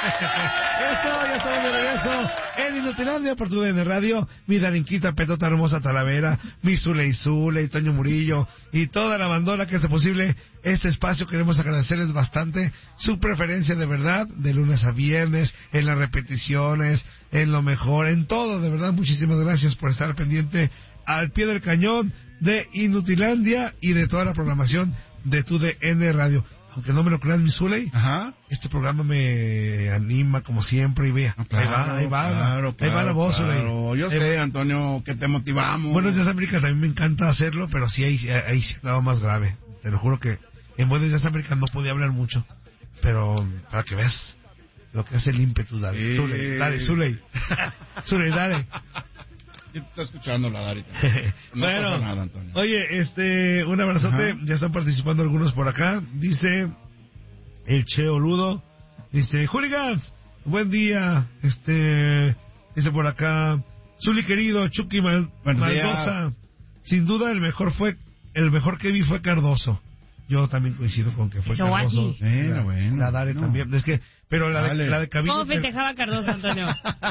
Ya estamos de regreso en Inutilandia por tu DN Radio. Mi Darinquita, Petota Hermosa Talavera, mi Zule y Toño Murillo y toda la bandona que hace posible este espacio. Queremos agradecerles bastante su preferencia, de verdad, de lunes a viernes, en las repeticiones, en lo mejor, en todo, de verdad. Muchísimas gracias por estar pendiente al pie del cañón de Inutilandia y de toda la programación de tu DN Radio. Aunque no me lo creas, mi Zuley, este programa me anima como siempre y vea. No, claro, ahí va la voz, Zuley. Claro. Yo sé, Antonio, que te motivamos. Buenos Días América también me encanta hacerlo, pero sí, ahí sí estaba más grave. Te lo juro que en Buenos Días América no podía hablar mucho, pero para que veas lo que hace el ímpetu, dale. Zuley. Zuley, dale. Te está escuchando la Darita. No bueno, pasa nada, Antonio. Oye, un abrazote. Ya están participando algunos por acá. Dice el Cheo Ludo. Dice, Hooligans, buen día. Dice por acá, Zuli querido, Chucky Maldosa. Sin duda el mejor que vi fue Cardoso. Yo también coincido con que fue Cardoso. Bueno. La Dare también. Es que, pero la de cabina. ¿Cómo festejaba Cardoso, Antonio?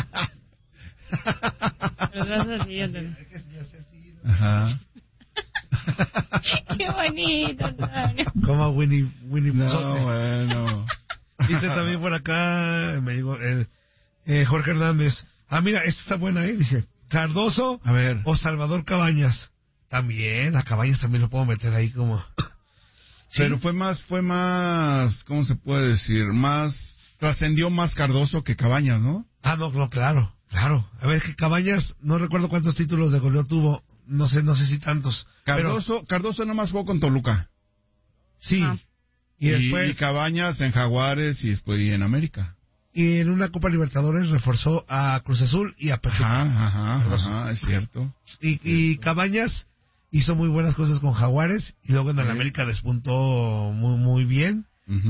Ajá. Qué bonito, Antonio. Como Winnie No, bueno. Dice también por acá, me llegó Jorge Hernández. Mira, esta está buena, dice, Cardoso o Salvador Cabañas. También, a Cabañas también lo puedo meter ahí como... ¿Sí? Pero fue más, ¿cómo se puede decir? Trascendió más Cardoso que Cabañas, ¿no? No, claro. A ver, que Cabañas, no recuerdo cuántos títulos de goleo tuvo, no sé si tantos. Cardoso nomás jugó con Toluca. Sí. Y después... Y Cabañas en Jaguares y después en América. Y en una Copa Libertadores reforzó a Cruz Azul y a Pachuca. Ajá, es cierto. Y Cabañas hizo muy buenas cosas con Jaguares y luego en el América despuntó muy, muy bien.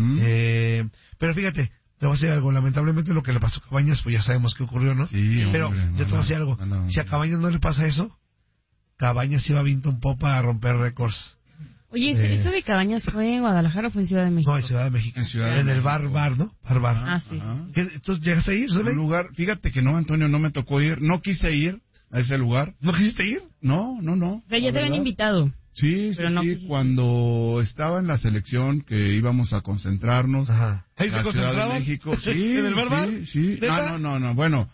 Pero fíjate, te voy a decir algo, lamentablemente lo que le pasó a Cabañas, pues ya sabemos qué ocurrió, ¿no? Sí, pero hombre, yo te voy a decir algo, si a Cabañas no le pasa eso, Cabañas iba viento en popa a romper récords. Oye, ¿eso de Cabañas fue en Guadalajara o fue en Ciudad de México? No, en Ciudad de México. En el bar, ¿no? Bar. Sí. ¿Tú llegaste a ir, Zuley? Un lugar, fíjate que no, Antonio, no me tocó ir, no quise ir a ese lugar. ¿No quisiste ir? No. O sea, ya te habían invitado. Sí, cuando estaba en la selección que íbamos a concentrarnos. Ajá. ¿Ahí la se Ciudad de México. Sí, ¿en el bar? Sí. No. Bueno,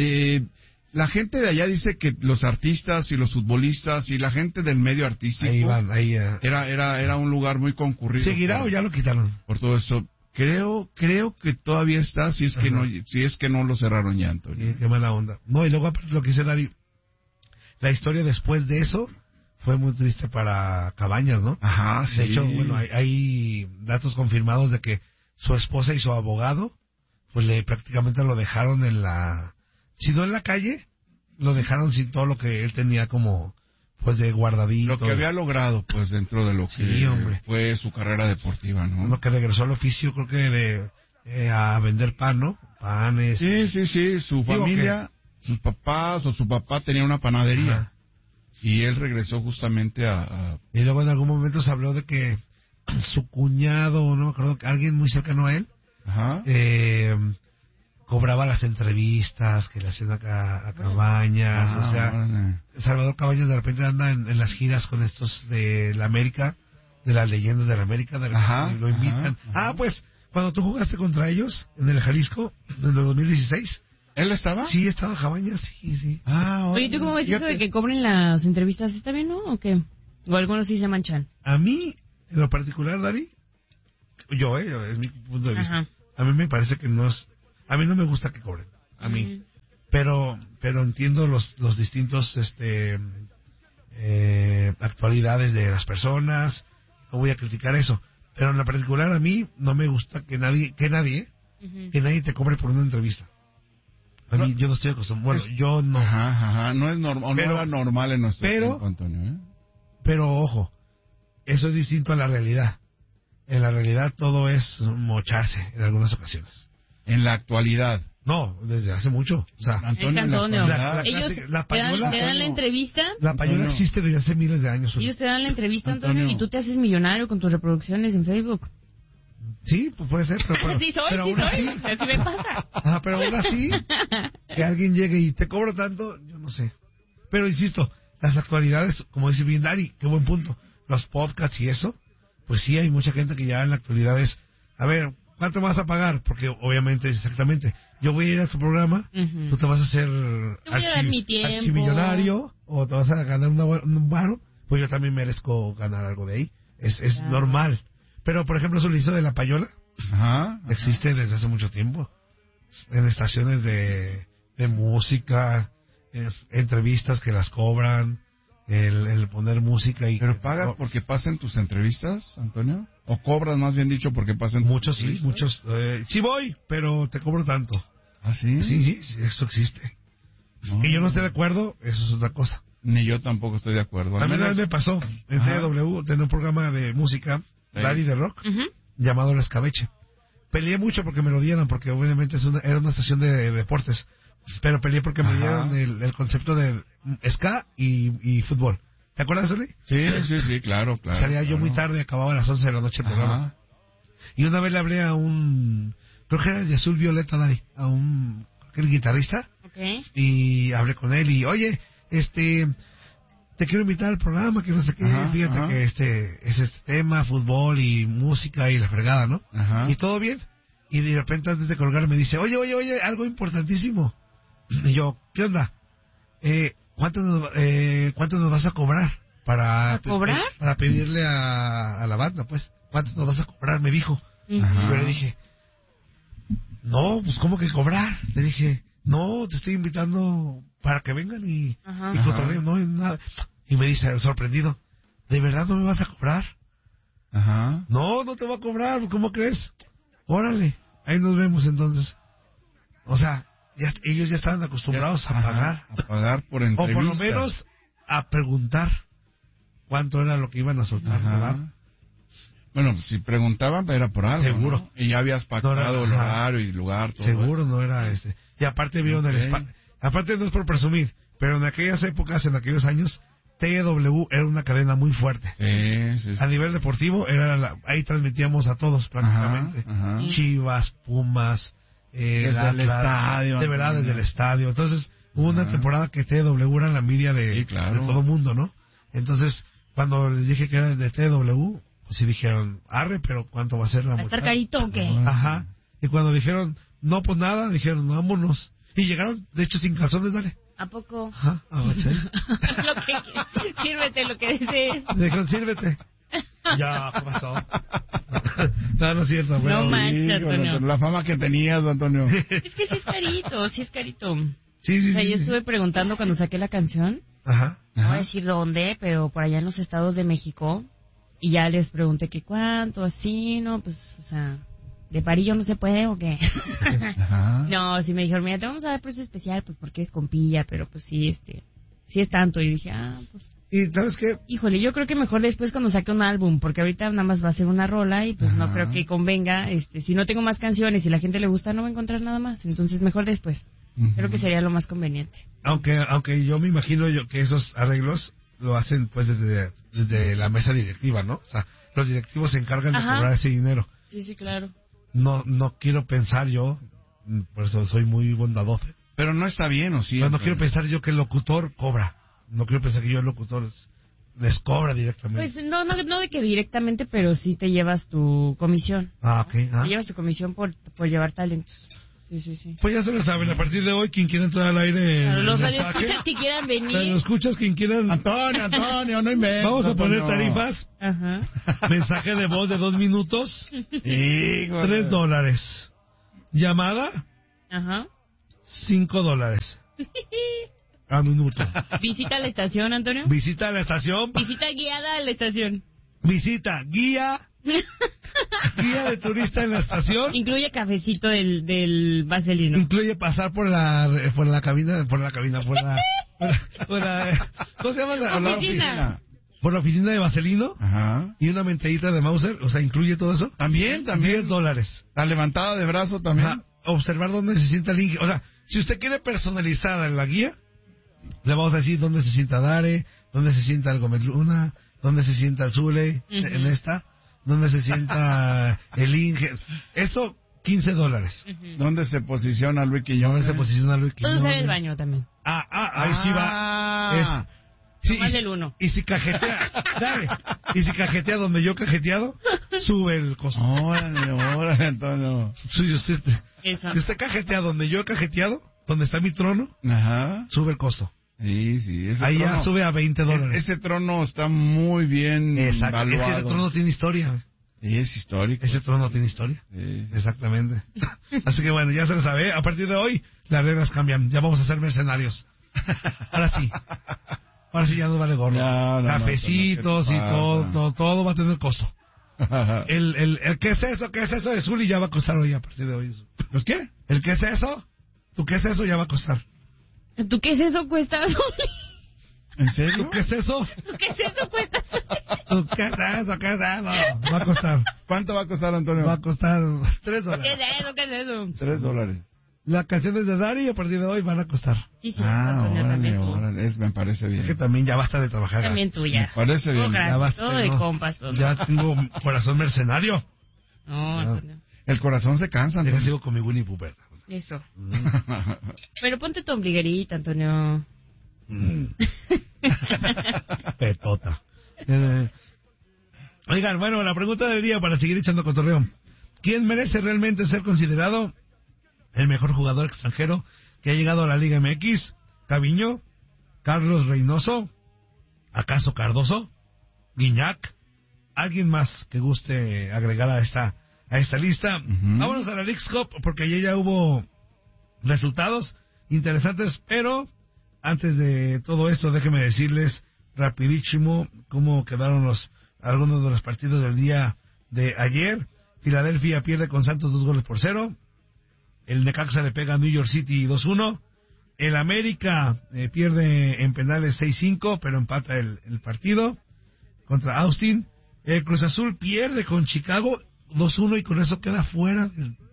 la gente de allá dice que los artistas y los futbolistas y la gente del medio artístico. Ahí van, era un lugar muy concurrido. ¿Seguirá o ya lo quitaron? Por todo eso. Creo que todavía está, si es que no lo cerraron ya, Antonio. Qué mala onda. No, y luego aparte lo que dice David, la historia después de eso fue muy triste para Cabañas, ¿no? Ajá, sí. De hecho, bueno, hay datos confirmados de que su esposa y su abogado, pues prácticamente lo dejaron si no en la calle, lo dejaron sin todo lo que él tenía como, pues de guardadito. Lo que había logrado, pues dentro de lo que fue su carrera deportiva, ¿no? Lo que regresó al oficio, creo que a vender pan, ¿no? Panes. Sí, su familia, sus papás o su papá tenía una panadería. Ajá. Y él regresó justamente Y luego en algún momento se habló de que su cuñado, no me acuerdo, alguien muy cercano a él, cobraba las entrevistas que le hacían a Cabañas. O sea, Salvador Cabañas de repente anda en las giras con estos de la América, de las leyendas de la América, de repente lo invitan. Pues, cuando tú jugaste contra ellos en el Jalisco, en el 2016... ¿Él estaba? Sí, estaba Cabañas, sí. Oye, ¿tú cómo ves eso de que cobren las entrevistas? ¿Está bien, no? ¿O qué? ¿O algunos sí se manchan? A mí, en lo particular, Dari, es mi punto de vista. A mí me parece que a mí no me gusta que cobren, a mí. Pero entiendo los distintos, actualidades de las personas, no voy a criticar eso. Pero en lo particular, a mí no me gusta que nadie te cobre por una entrevista. A mí, yo no estoy acostumbrado. Bueno, yo no. No es normal, no era normal en nuestro tiempo, Antonio, Pero, ojo, eso es distinto a la realidad. En la realidad todo es mocharse en algunas ocasiones. En la actualidad. No, desde hace mucho. O sea, Antonio, ellos te dan la entrevista. La payola existe desde hace miles de años. Ellos te dan la entrevista, Antonio, y tú te haces millonario con tus reproducciones en Facebook. Sí, pues puede ser, pero Sí soy, pero sí aún soy. así, Así me pasa. pero aún así, que alguien llegue y te cobro tanto, yo no sé. Pero insisto, las actualidades, como dice bien Dari, qué buen punto, los podcasts y eso, pues sí hay mucha gente que ya en la actualidad es, a ver, ¿cuánto me vas a pagar? Porque obviamente, exactamente, yo voy a ir a tu programa, tú te vas a hacer Te voy a dar mi tiempo. archimillonario, o te vas a ganar un varo, pues yo también merezco ganar algo de ahí. Es Claro. normal. Pero, por ejemplo, eso lo hizo de La Payola. Ajá. Existe desde hace mucho tiempo. En estaciones de música, entrevistas que las cobran, el poner música y... ¿Pero pagas porque pasen tus entrevistas, Antonio? ¿O cobras, más bien dicho, porque pasen tus Muchos sí, entrevistas? muchos. Sí voy, pero te cobro tanto. ¿Ah, sí? Sí, eso existe. No. Que yo no esté de acuerdo, eso es otra cosa. Ni yo tampoco estoy de acuerdo. A Al mí una vez menos... me pasó en Ajá. TW, tenía un programa de música, Sí. Dari de rock, Ujú. llamado El Escabeche. Peleé mucho porque me lo dieran, porque obviamente era una estación de deportes. Pero peleé porque me Ajá. dieron el concepto de ska y fútbol. ¿Te acuerdas, Oli? Sí, claro. Salía yo claro. muy tarde, acababa a las 11 de la noche el programa. Ajá. Y una vez le hablé a creo que era de Azul Violeta, Dari, creo que el guitarrista, Ok. y hablé con él y, oye, te quiero invitar al programa, que no sé qué, Ajá, fíjate ajá. que es este tema, fútbol y música y la fregada, ¿no? Ajá. Y todo bien. Y de repente antes de colgar me dice, oye, algo importantísimo. Y yo, ¿qué onda? ¿Cuánto nos vas a cobrar? ¿A cobrar? Para pedirle a la banda, pues. ¿Cuánto nos vas a cobrar? Me dijo. Ajá. Y yo le dije, no, pues ¿cómo que cobrar? Le dije, no, te estoy invitando para que vengan y Ajá. cotorreen, no es nada. Y me dice, sorprendido, ¿de verdad no me vas a cobrar? Ajá. No te voy a cobrar, ¿cómo crees? Órale, ahí nos vemos entonces. O sea, ellos ya estaban acostumbrados a Ajá. pagar. A pagar por O entrevistas. por lo menos a preguntar cuánto era lo que iban a soltar, ¿verdad? Ajá. Bueno, si preguntaban era por algo, Seguro. ¿no? Y ya habías pactado el Ajá. horario y lugar, todo Seguro eso. no era Y aparte vieron Ok. aparte no es por presumir, pero en aquellas épocas, en aquellos años, TW era una cadena muy fuerte. Sí. A nivel deportivo, ahí transmitíamos a todos prácticamente. Ajá. Chivas, Pumas, Desde el el estadio. de verdad, desde el estadio. Entonces, hubo una Ajá. temporada que TW era la media Sí, de claro. todo mundo, ¿no? Entonces, cuando les dije que era de TW, pues sí dijeron, arre, pero ¿cuánto va a ser la ¿Va a estar muchacha? carito o qué? Ajá. Y cuando dijeron, no, pues nada, dijeron, vámonos. Y llegaron, de hecho, sin calzones, dale. ¿A poco? Ajá, agaché. Lo que sírvete lo que desees. Me dijeron, sírvete. Ya, ¿qué pasó? No es cierto, pero... No manches, Híjole, Antonio. la fama que tenías, Antonio. Es que sí es carito. Sí, O sea, sí, yo sí. estuve preguntando cuando saqué la canción, Ajá. no voy a Ajá. decir dónde, pero por allá en los estados de México, y ya les pregunté que cuánto, así, no, pues, o sea, ¿de parillo no se puede o qué? Ajá. No, sí me dijeron, mira, te vamos a dar precio especial, pues porque es con pilla, pero pues sí, sí es tanto. Y dije, pues, Y ¿sabes qué? híjole, yo creo que mejor después cuando saque un álbum, porque ahorita nada más va a ser una rola y pues no Ajá. creo que convenga, si no tengo más canciones y la gente le gusta, no va a encontrar nada más, entonces mejor después. Ujú. Creo que sería lo más conveniente. Aunque yo me imagino que esos arreglos lo hacen pues desde la mesa directiva, ¿no? O sea, los directivos se encargan de Ajá. cobrar ese dinero. Sí, claro. No quiero pensar yo, por eso soy muy bondadoso. Pero no está bien, ¿o sí? Pero no quiero pensar yo que el locutor cobra. No quiero pensar que yo el locutor les cobra directamente. Pues no de que directamente, pero sí te llevas tu comisión. Ok. Te llevas tu comisión por llevar talentos. Sí. Pues ya se lo saben, a partir de hoy, quien quiera entrar al aire... Para los mensaje, radioescuchas que quieran venir. radioescuchas, quien quieran... Antonio, no inventes. Vamos a poner Antonio. tarifas. Ajá. Mensaje de voz de 2 minutos, Híjole. $3. Llamada, Ajá. $5 a minuto. Visita a la estación, Antonio. Visita a la estación. Visita guiada a la estación. Visita, guía de turista en la estación. Incluye cafecito del vaselino. Incluye pasar por la cabina, por la ¿cómo se llama? Oficina. Por la oficina de Vaselino Ajá. y una mentadita de Mauser, o sea, incluye todo eso. También. $10. La levantada de brazo también. Ajá. Observar dónde se sienta el Inge. O sea, si usted quiere personalizada en la guía, le vamos a decir dónde se sienta Dare, dónde se sienta el Gómez Luna, dónde se sienta el Zule, Ujú. en esta. donde se sienta el Inge. Esto, $15. ¿Dónde se posiciona Luis ¿Dónde Quiñones? se posiciona Luis Puedo Quiñones? usar el baño también. Ahí sí va. Sí, Más del uno. Y si cajetea, dale. Y si cajetea donde yo cajeteado, sube el costo. Órale, Antonio. Si usted Eso. cajetea donde yo he cajeteado, donde está mi trono, Ajá. sube el costo. Sí. Ahí ya sube a $20. Ese trono está muy bien Exacto. Es que valuado. ese trono tiene historia. Y es histórico. Ese trono tiene historia. Sí. Exactamente. Así que bueno, ya se lo sabe. A partir de hoy, las reglas cambian. Ya vamos a ser mercenarios. Ahora sí. Ahora sí ya no vale gorro. No, Cafecitos ¿qué y pasa? todo va a tener costo. El ¿qué es eso? ¿Qué es eso de Zuli? Ya va a costar hoy a partir de hoy. ¿Los qué? ¿El qué es eso? ¿Tú qué es eso? Ya va a costar. ¿Tú qué es eso cuesta? ¿En serio? ¿Tú qué es eso? ¿Tú qué es eso cuesta? ¿Tú qué es eso? ¿Qué es eso? Va a costar. ¿Cuánto va a costar, Antonio? Va a costar $3. ¿Qué es eso? ¿Qué es eso? $3. Las canciones de Dari a partir de hoy van a costar. Sí, Antonio, también tú. órale. Me parece bien. Es que también ya basta de trabajar. También tú Me ya. parece bien. Todo Ya gratis, basta, todo de no. compas, todo. Ya tengo corazón mercenario. No, Antonio. El corazón se cansa, Ya Antonio. sigo con mi Winnie Pooh. Eso. Pero ponte tu ombliguerita, Antonio. Petota. Oigan, bueno, la pregunta del día para seguir echando cotorreo. ¿Quién merece realmente ser considerado el mejor jugador extranjero que ha llegado a la Liga MX? ¿Caviño? ¿Carlos Reynoso? ¿Acaso Cardoso? ¿Guiñac? ¿Alguien más que guste agregar a esta lista? Vámonos a la Leagues Cup porque ayer ya hubo resultados interesantes, pero antes de todo esto déjenme decirles rapidísimo cómo quedaron algunos de los partidos del día de ayer. Filadelfia pierde con Santos 2-0. El Necaxa le pega a New York City 2-1. El América pierde en penales 6-5, pero empata el partido contra Austin. El Cruz Azul pierde con Chicago 2-1 y con eso queda fuera.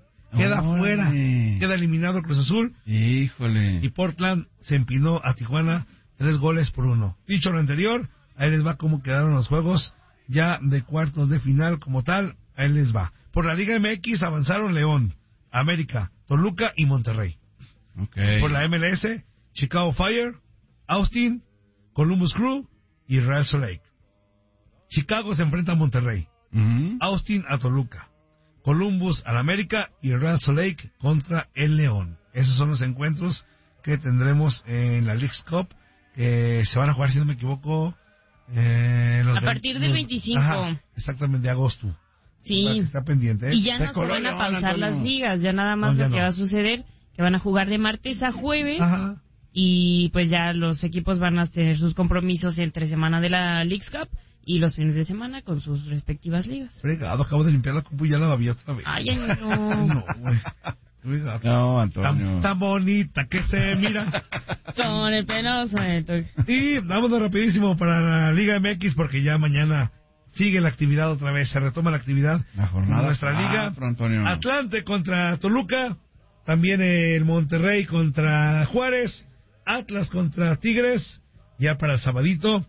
Queda eliminado el Cruz Azul. Híjole. Y Portland se empinó a Tijuana 3-1. Dicho lo anterior, ahí les va cómo quedaron los juegos ya de cuartos de final como tal. Ahí les va. Por la Liga MX avanzaron León, América, Toluca y Monterrey. Okay. Por la MLS, Chicago Fire, Austin, Columbus Crew y Real Salt Lake. Chicago se enfrenta a Monterrey, Austin a Toluca, Columbus al América y Real Salt Lake contra el León. Esos son los encuentros que tendremos en la Leagues Cup, que se van a jugar, si no me equivoco, a partir del 25. Ajá, exactamente, de agosto. Sí. Está pendiente, ¿eh? Y ya no se van a pausar las ligas, ya nada más No, lo que no va a suceder, que van a jugar de martes a jueves. Ajá. Y pues ya los equipos van a tener sus compromisos entre semana de la Leagues Cup y los fines de semana con sus respectivas ligas. Fregado, acabo de limpiar la compu y ya la babí otra vez. Ay, no. No, güey. Fregado. No, Antonio. Tan bonita que se mira. Con el penoso. Y vámonos rapidísimo para la Liga MX porque ya mañana sigue la actividad otra vez, se retoma la actividad. La jornada de nuestra liga. Antonio. Atlante contra Toluca, también el Monterrey contra Juárez, Atlas contra Tigres, ya para el sabadito.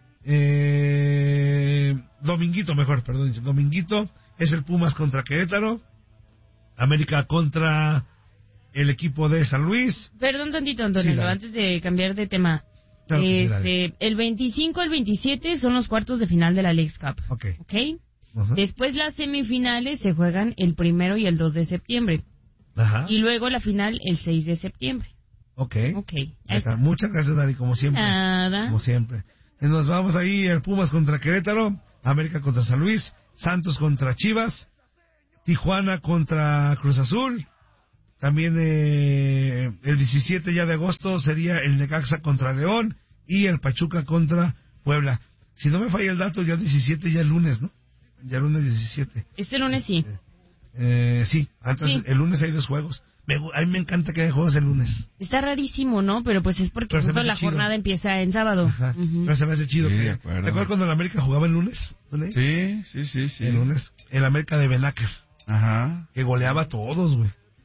Dominguito es el Pumas contra Querétaro, América contra el equipo de San Luis. Perdón tantito, Antonio, Sí, antes de cambiar de tema. Claro que sí, dale. El 25 al 27 son los cuartos de final de la Leagues Cup. Ok. Ajá. Después las semifinales se juegan el 1 y el 2 de septiembre. Ajá. Y luego la final el 6 de septiembre. Ok. Ahí está. Muchas gracias, Dari, como siempre. Nada. Como siempre. Y nos vamos ahí, el Pumas contra Querétaro, América contra San Luis, Santos contra Chivas, Tijuana contra Cruz Azul. También el 17 ya de agosto sería el Necaxa contra León y el Pachuca contra Puebla. Si no me falla el dato, ya el 17 ya el lunes, ¿no? Ya el lunes 17. Este lunes sí. Sí, entonces Sí. el lunes hay 2 juegos. A mí me encanta que haya juegos el lunes. Está rarísimo, ¿no? Pero pues es porque Pero se justo me hace la chido. jornada empieza en sábado. Ajá. Ujú. Pero se me hace chido. Sí, que- de acuerdo. ¿Te acuerdas cuando el América jugaba el lunes? ¿Tony? Sí. El lunes. El América de Benacker. Ajá. Que goleaba a todos, güey.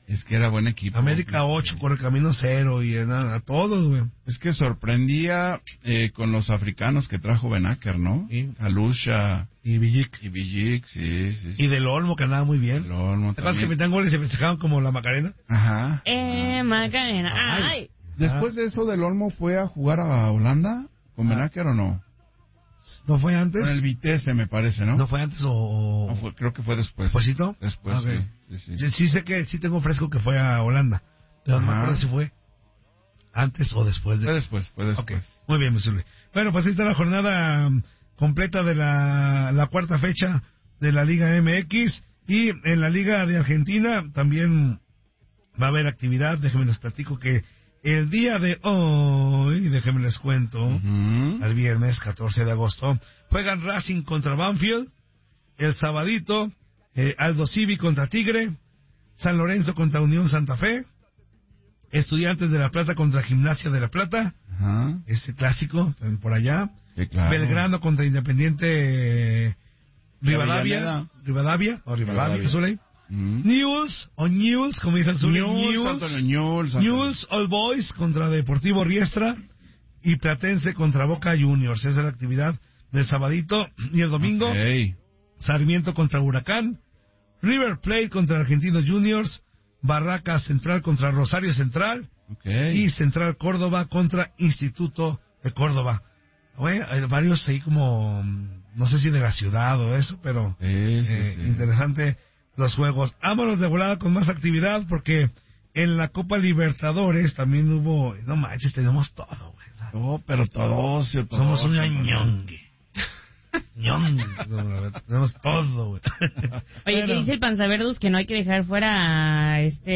Es que era buen equipo. América 8, Correcaminos 0 y a todos, güey. Es que sorprendía con los africanos que trajo Benaker, ¿no? Sí. Alusha Y Villic. y Villic, sí. Y Del Olmo, que andaba muy bien. El Olmo ¿Te acuerdas que también. metían goles y se festejaban como la Macarena? Ajá. Macarena. Ay. Después de eso, Del Olmo fue a jugar a Holanda con Benaker o no? ¿No fue antes? Con el Vitesse, me parece, ¿no? ¿No fue antes o...? No, creo que fue después. ¿Despuésito? Después, Ok. sí. Sí sé que sí tengo fresco que fue a Holanda. Pero no me Ajá. acuerdo si fue antes o después de... Fue después. Ok, muy bien, Misuli. Bueno, pues ahí está la jornada completa de la cuarta fecha de la Liga MX. Y en la Liga de Argentina también va a haber actividad. Déjenme les platico que el día de hoy, déjenme les cuento, Ujú. al viernes 14 de agosto, juegan Racing contra Banfield. El sabadito, Aldo Civi contra Tigre. San Lorenzo contra Unión Santa Fe. Estudiantes de La Plata contra Gimnasia de La Plata. Ajá. Ese clásico, también por allá. Sí, claro. Belgrano contra Independiente Rivadavia. Rivadavia. Misuli. Ujú. Newell's, como dice el Zuli. Newell's All Boys contra Deportivo Riestra. Y Platense contra Boca Juniors. Esa es la actividad del sabadito. Y el domingo, Ok. Sarmiento contra Huracán. River Plate contra Argentinos Juniors. Barracas Central contra Rosario Central. Ok. Y Central Córdoba contra Instituto de Córdoba. Oye, hay varios ahí como, no sé si de la ciudad o eso, pero Sí. interesante los juegos. Vámonos de volada con más actividad porque en la Copa Libertadores también hubo, no manches, tenemos todo, güey. O sea, No, pero todos. somos un ñongue. Ñongue. Tenemos todo, güey. Oye, ¿qué dice el Panzaverdus? Que no hay que dejar fuera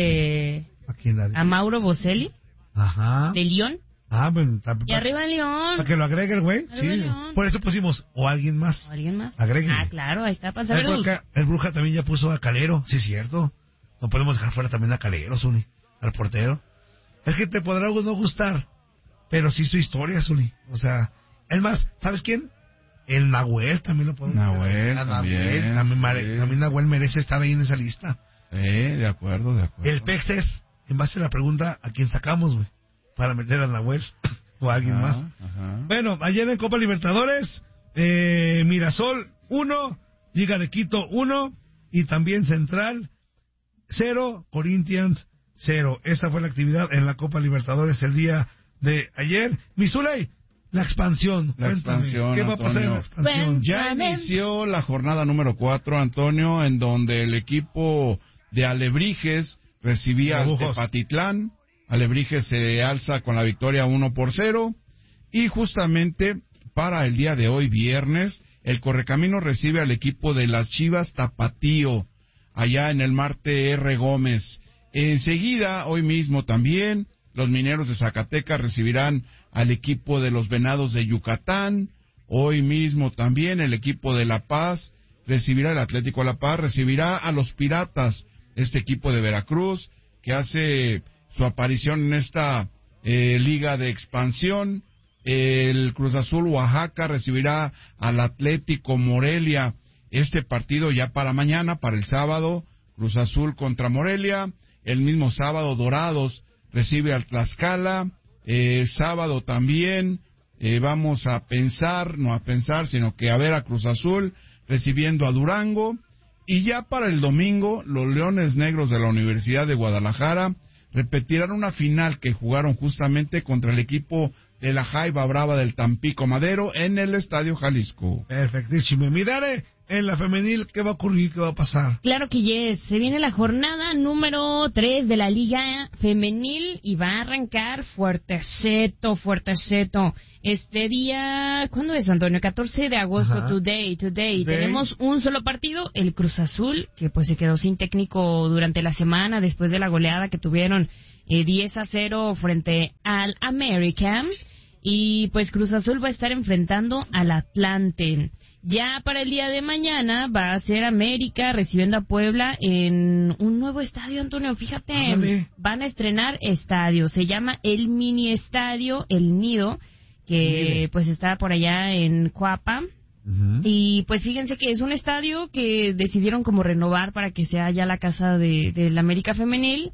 a Mauro Boselli, Ajá. de León. Ah, bueno, Y arriba León. para que lo agregue el güey. Arriba Sí. León. Por eso pusimos, o alguien más. ¿O alguien más? Agréguenle. Ah, claro, ahí está Por Panzaverdus. acá, el Bruja también ya puso a Calero, sí es cierto. No podemos dejar fuera también a Calero, Zuli, al portero. Es que te podrá no gustar, pero sí su historia, Zuli. O sea, es más, ¿sabes quién? El Nahuel también lo podemos Nahuel, a también, sí. también Nahuel merece estar ahí en esa lista. De acuerdo. El PEX es, en base a la pregunta, ¿a quién sacamos, güey? Para meter a Nahuel o a alguien más. Ajá. Bueno, ayer en Copa Libertadores, Mirasol 1, Liga de Quito 1 y también Central 0, Corinthians 0. Esa fue la actividad en la Copa Libertadores el día de ayer. Misuley, la expansión. La Cuéntame, expansión, ¿qué va a pasar en la Antonio. expansión? Ya inició la jornada número 4, Antonio, en donde el equipo de Alebrijes recibía al Dibujos. Tepatitlán. Alebrijes se alza con la victoria 1-0. Y justamente para el día de hoy, viernes, el Correcaminos recibe al equipo de las Chivas Tapatío, allá en el Marte R. Gómez. Enseguida, hoy mismo también, los Mineros de Zacatecas recibirán al equipo de los Venados de Yucatán. Hoy mismo también el equipo de La Paz recibirá, el Atlético de La Paz recibirá a los Piratas, este equipo de Veracruz, que hace su aparición en esta liga de expansión. El Cruz Azul Oaxaca recibirá al Atlético Morelia. Este partido ya para mañana, para el sábado, Cruz Azul contra Morelia. El mismo sábado, Dorados recibe al Tlaxcala. Sábado también vamos a pensar, no a pensar, sino que a ver a Cruz Azul recibiendo a Durango. Y ya para el domingo, los Leones Negros de la Universidad de Guadalajara repetirán una final que jugaron justamente contra el equipo de la Jaiba Brava del Tampico Madero en el Estadio Jalisco. Perfectísimo. Mirare, en la femenil, ¿qué va a ocurrir? ¿Qué va a pasar? Claro que yes, se viene la jornada número 3 de la Liga Femenil y va a arrancar fuerteceto. Este día, ¿cuándo es, Antonio? 14 de agosto, Ajá. today. Tenemos un solo partido, el Cruz Azul, que pues se quedó sin técnico durante la semana después de la goleada que tuvieron 10-0 frente al América. Y pues Cruz Azul va a estar enfrentando al Atlante. Ya para el día de mañana va a ser América recibiendo a Puebla en un nuevo estadio, Antonio. Fíjate, Ándale. van a estrenar estadio. Se llama el Mini Estadio El Nido, que pues está por allá en Coapa. Ujú. Y pues fíjense que es un estadio que decidieron como renovar para que sea ya la casa del América Femenil.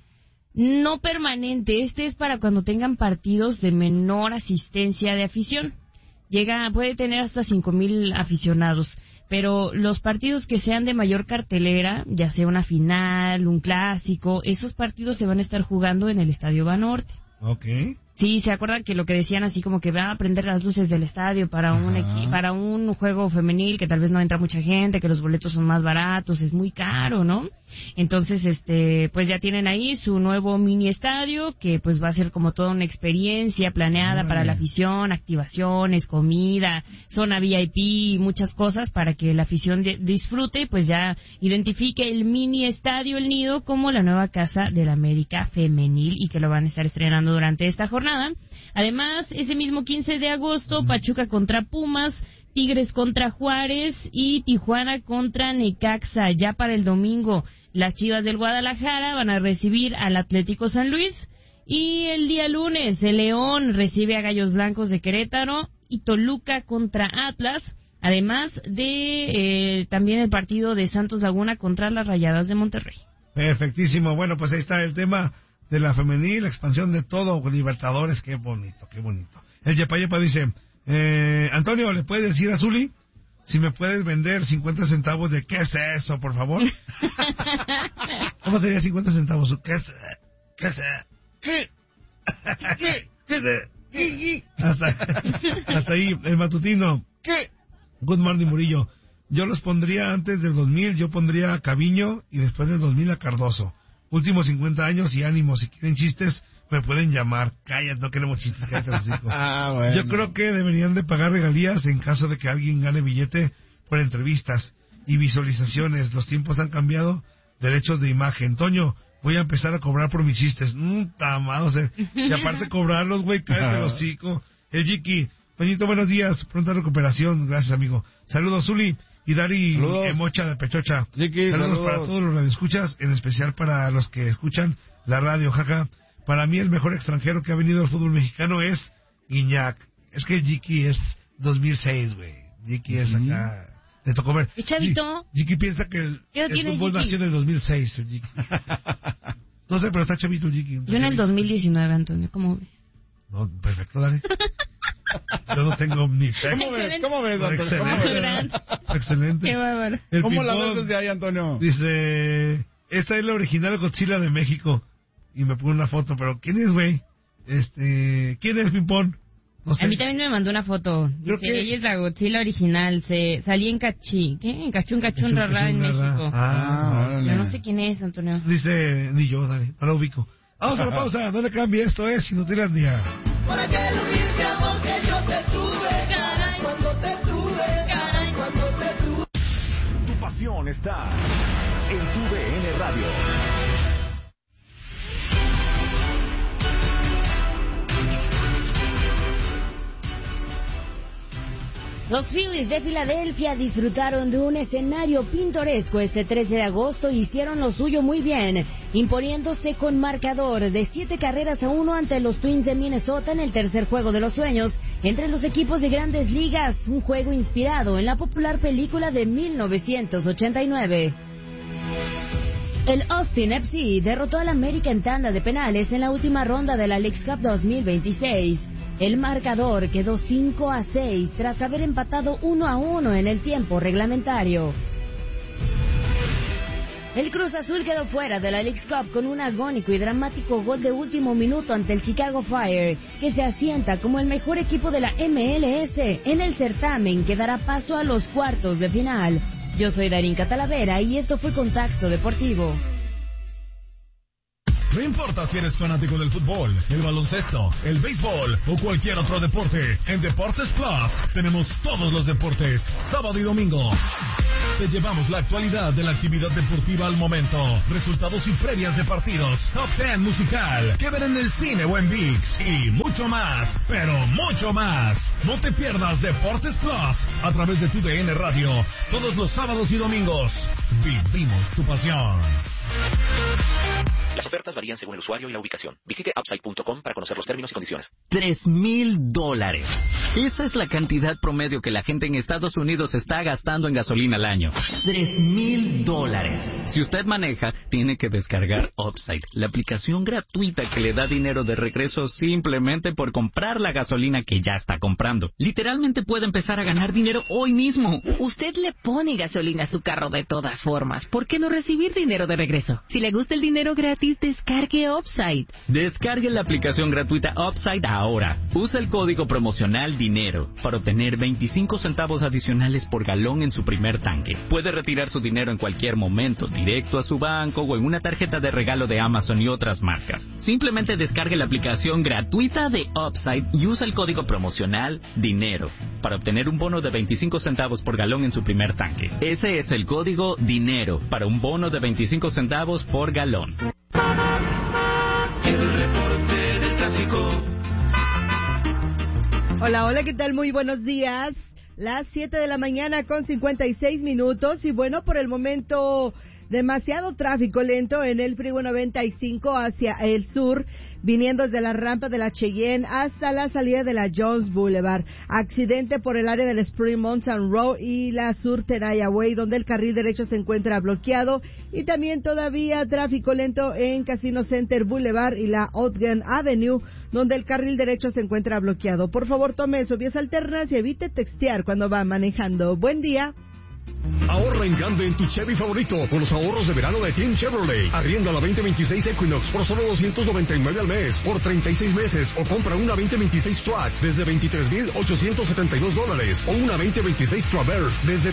no permanente. Este es para cuando tengan partidos de menor asistencia de afición. Puede tener hasta 5,000 aficionados. Pero los partidos que sean de mayor cartelera, ya sea una final, un clásico, esos partidos se van a estar jugando en el Estadio Banorte. Okay. Sí, ¿se acuerdan que lo que decían así como que va a prender las luces del estadio para un juego femenil que tal vez no entra mucha gente, que los boletos son más baratos, es muy caro, ¿no? Entonces, pues ya tienen ahí su nuevo mini estadio que pues va a ser como toda una experiencia planeada para la afición, activaciones, comida, zona VIP, muchas cosas para que la afición disfrute y pues ya identifique el mini estadio El Nido como la nueva casa de la América femenil y que lo van a estar estrenando durante esta jornada. Además, ese mismo 15 de agosto, Pachuca contra Pumas, Tigres contra Juárez y Tijuana contra Necaxa. Ya para el domingo, las Chivas del Guadalajara van a recibir al Atlético San Luis. Y el día lunes, el León recibe a Gallos Blancos de Querétaro y Toluca contra Atlas. Además de también el partido de Santos Laguna contra las Rayadas de Monterrey. Perfectísimo. Bueno, pues ahí está el tema de la femenil, la expansión de todo, Libertadores, qué bonito, qué bonito. El Yepa dice, Antonio, ¿le puedes decir a Zuli si me puedes vender 50 centavos de qué es eso, por favor? ¿Cómo sería 50 centavos? ¿Qué es? ¿Qué es? ¿Qué? Hasta ahí, el matutino. ¿Qué? Good morning, Murillo. Yo los pondría antes del 2000, yo pondría a Caviño y después del 2000 a Cardoso. Últimos 50 años y ánimo, si quieren chistes, me pueden llamar. Cállate, no queremos chistes, cállate los hijos. Bueno. Yo creo que deberían de pagar regalías en caso de que alguien gane billete por entrevistas y visualizaciones. Los tiempos han cambiado, derechos de imagen. Toño, voy a empezar a cobrar por mis chistes. Tamado, y aparte cobrarlos, güey, cállate los hijos. El Jiki, Toñito, buenos días, pronta recuperación, gracias amigo. Saludos, Zuli. Y Dari Emocha de Pechocha. Saludos para todos los radioescuchas, en especial para los que escuchan la radio, jaja. Para mí el mejor extranjero que ha venido al fútbol mexicano es Guiñac. Es que Jiki es 2006, güey. Jiki es acá. Le tocó ver. ¿Y chavito? Jiki piensa que el fútbol nació en el 2006, el Jiki. No sé, pero está chavito el Jiki. Yo en el 2019, Antonio, ¿cómo ves? No, perfecto, Dari. Yo no tengo ni fe. ¿Cómo ves, Antonio? Excelente. Qué bárbaro. ¿Cómo la ves desde ahí, Antonio? Dice, esta es la original Godzilla de México. Y me pone una foto, pero ¿quién es, güey? ¿Quién es, Pimpón? No sé. A mí también me mandó una foto. Dice, ella es la Godzilla original. Salí en en Cachún, Rarra, en México. Yo no sé quién es, Antonio. Dice, ni yo, dale, no la ubico. Vamos a la pausa, no le cambie, esto es Inutilandia. Por aquel humilde amor que yo te tuve, caray, cuando te tuve, caray, cuando te tuve. Tu pasión está en tu DN Radio. Los Phillies de Filadelfia disfrutaron de un escenario pintoresco este 13 de agosto y hicieron lo suyo muy bien, imponiéndose con marcador de 7-1 ante los Twins de Minnesota en el tercer juego de los sueños entre los equipos de Grandes Ligas, un juego inspirado en la popular película de 1989. El Austin FC derrotó al América en tanda de penales en la última ronda de la Leagues Cup 2026. El marcador quedó 5-6 tras haber empatado 1-1 en el tiempo reglamentario. El Cruz Azul quedó fuera de la Leagues Cup con un agónico y dramático gol de último minuto ante el Chicago Fire, que se asienta como el mejor equipo de la MLS en el certamen que dará paso a los cuartos de final. Yo soy Darinka Talavera y esto fue Contacto Deportivo. No importa si eres fanático del fútbol, el baloncesto, el béisbol o cualquier otro deporte, en Deportes Plus tenemos todos los deportes, sábado y domingo. Te llevamos la actualidad de la actividad deportiva al momento, resultados y previas de partidos, top 10 musical, que ver en el cine o en ViX y mucho más, pero mucho más. No te pierdas Deportes Plus a través de tu DN Radio, todos los sábados y domingos. Vivimos tu pasión. Las ofertas Ofertas varían según el usuario y la ubicación. Visite upside.com para conocer los términos y condiciones. $3,000. Esa es la cantidad promedio que la gente en Estados Unidos está gastando en gasolina al año. $3,000. Si usted maneja, tiene que descargar Upside, la aplicación gratuita que le da dinero de regreso simplemente por comprar la gasolina que ya está comprando. Literalmente puede empezar a ganar dinero hoy mismo. Usted le pone gasolina a su carro de todas formas. ¿Por qué no recibir dinero de regreso? Si le gusta el dinero gratis, descargue Upside. Descargue la aplicación gratuita Upside ahora. Usa el código promocional DINERO para obtener 25 centavos adicionales por galón en su primer tanque. Puede retirar su dinero en cualquier momento, directo a su banco o en una tarjeta de regalo de Amazon y otras marcas. Simplemente descargue la aplicación gratuita de Upside y usa el código promocional DINERO para obtener un bono de 25 centavos por galón en su primer tanque. Ese es el código DINERO para un bono de 25 centavos por galón. El reporte del tráfico. Hola, hola, ¿qué tal? Muy buenos días. Las 7 de la mañana con 56 minutos. Y bueno, por el momento, demasiado tráfico lento en el Freeway 95 hacia el sur, viniendo desde la rampa de la Cheyenne hasta la salida de la Jones Boulevard. Accidente por el área del Spring Mountain Road y la Sur Tenaya Way, donde el carril derecho se encuentra bloqueado. Y también todavía tráfico lento en Casino Center Boulevard y la Ogden Avenue, donde el carril derecho se encuentra bloqueado. Por favor, tome sus vías alternas y evite textear cuando va manejando. Buen día. Ahorra en grande en tu Chevy favorito con los ahorros de verano de Team Chevrolet. Arrienda la 2026 Equinox por solo $299 al mes por 36 meses o compra una 2026 Trax desde $23,872 o una 2026 Traverse desde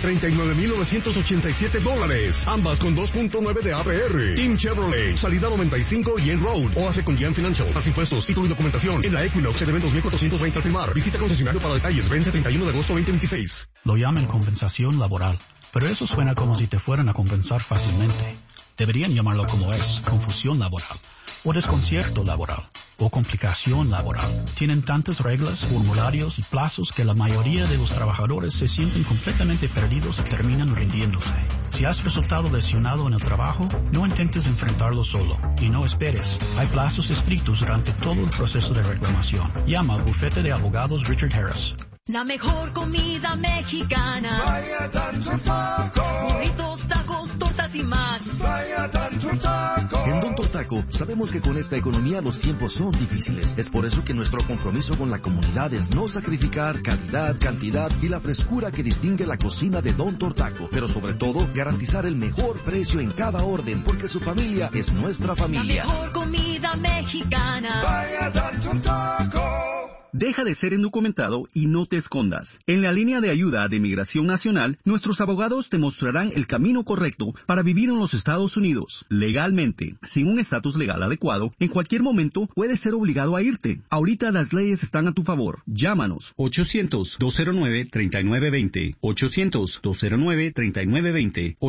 $39,987. Ambas con 2.9 de APR. Team Chevrolet, salida 95 Yen Road o hace con Yen Financial. Más impuestos, título y documentación. En la Equinox se deben $2,420 al firmar. Visita concesionario para detalles. Vence 31 de agosto 2026. Lo llaman compensación laboral, pero eso suena como si te fueran a compensar fácilmente. Deberían llamarlo como es, confusión laboral, o desconcierto laboral, o complicación laboral. Tienen tantas reglas, formularios y plazos que la mayoría de los trabajadores se sienten completamente perdidos y terminan rindiéndose. Si has resultado lesionado en el trabajo, no intentes enfrentarlo solo, y no esperes. Hay plazos estrictos durante todo el proceso de reclamación. Llama al bufete de abogados Richard Harris. La mejor comida mexicana. Vaya Don Taco. Burritos, tacos, tortas y más. Vaya Don Taco. En Don Taco sabemos que con esta economía los tiempos son difíciles. Es por eso que nuestro compromiso con la comunidad es no sacrificar calidad, cantidad y la frescura que distingue la cocina de Don Taco. Pero sobre todo, garantizar el mejor precio en cada orden, porque su familia es nuestra familia. La mejor comida mexicana. Vaya Don Taco. Deja de ser indocumentado y no te escondas. En la línea de ayuda de Migración Nacional, nuestros abogados te mostrarán el camino correcto para vivir en los Estados Unidos, legalmente. Sin un estatus legal adecuado, en cualquier momento puedes ser obligado a irte. Ahorita las leyes están a tu favor. Llámanos. 800-209-3920. 800-209-3920.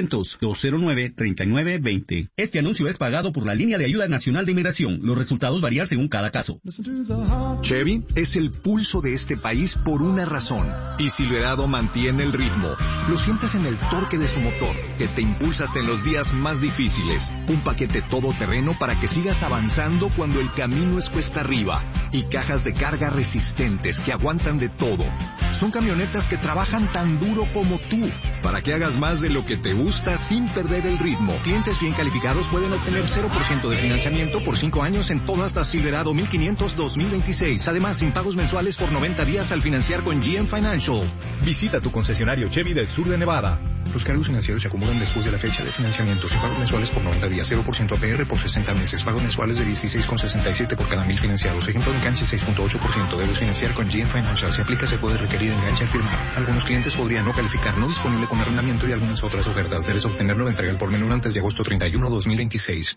800-209-3920. Este anuncio es pagado por la línea de ayuda nacional de inmigración. Los resultados varían según cada caso. Chevy es el pulso de este país por una razón. Y Silverado mantiene el ritmo. Lo sientes en el torque de su motor, que te impulsa hasta en los días más difíciles. Un paquete todoterreno para que sigas avanzando cuando el camino es cuesta arriba. Y cajas de carga resistentes que aguantan de todo. Son camionetas que trabajan tan duro como tú, para que hagas más de lo que te gusta sin perder el ritmo. Clientes bien calificados pueden obtener 0% de financiamiento por 5 años en todas las Silverado 1500 2026. Además, sin pagos mensuales por 90 días al financiar con GM Financial. Visita tu concesionario Chevy del sur de Nevada. Los cargos financieros se acumulan después de la fecha de financiamiento. Sin pagos mensuales por 90 días, 0% APR por 60 meses. Pagos mensuales de 16,67 por cada 1,000 financiados. Ejemplo de enganche 6.8%. Debes financiar con GM Financial. Si aplica, se puede requerir enganche al firmar. Algunos clientes podrían no calificar. No disponible con arrendamiento y algunas otras ofertas. Debes obtenerlo de entrega al por menor antes de agosto 31, 2026.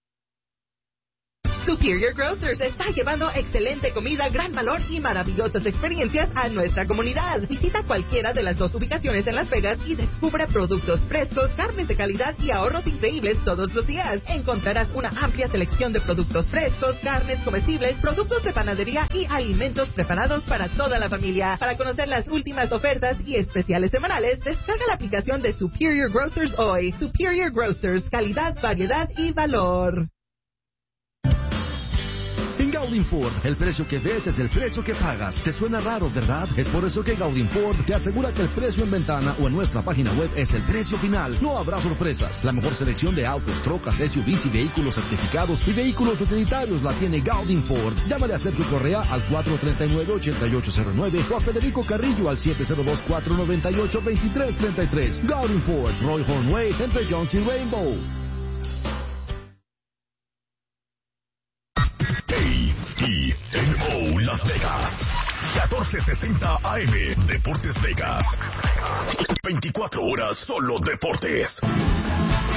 Superior Grocers está llevando excelente comida, gran valor y maravillosas experiencias a nuestra comunidad. Visita cualquiera de las 2 ubicaciones en Las Vegas y descubre productos frescos, carnes de calidad y ahorros increíbles todos los días. Encontrarás una amplia selección de productos frescos, carnes comestibles, productos de panadería y alimentos preparados para toda la familia. Para conocer las últimas ofertas y especiales semanales, descarga la aplicación de Superior Grocers hoy. Superior Grocers, calidad, variedad y valor. Gaudin Ford. El precio que ves es el precio que pagas. ¿Te suena raro, verdad? Es por eso que Gaudin Ford te asegura que el precio en ventana o en nuestra página web es el precio final. No habrá sorpresas. La mejor selección de autos, trocas, SUVs y vehículos certificados y vehículos utilitarios la tiene Gaudin Ford. Llámale a Sergio Correa al 439-8809 o a Federico Carrillo al 702-498-2333. Gaudin Ford, Roy Hornway, entre Jones y Rainbow. KENO Las Vegas, 1460 AM, Deportes Vegas. 24 horas solo deportes.